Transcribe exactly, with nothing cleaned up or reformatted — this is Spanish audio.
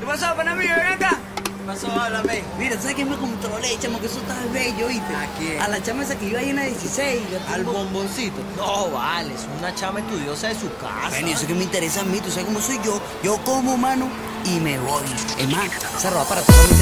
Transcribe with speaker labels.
Speaker 1: ¿Qué pasó, pana mío? Ven acá.
Speaker 2: ¿Qué pasó? Háblame.
Speaker 1: Mira, ¿sabes quién me controlé, chamo? Que eso está bello, ¿viste?
Speaker 2: ¿A quién?
Speaker 1: A la chama esa que iba ahí en la dieciséis. la
Speaker 2: Al
Speaker 1: tengo-
Speaker 2: bomboncito. No, vale, es una chama estudiosa de su casa.
Speaker 1: Bueno, y eso que me interesa a mí, tú sabes cómo soy yo. Yo como, mano, y me voy. Es más, esa ropa para todos mis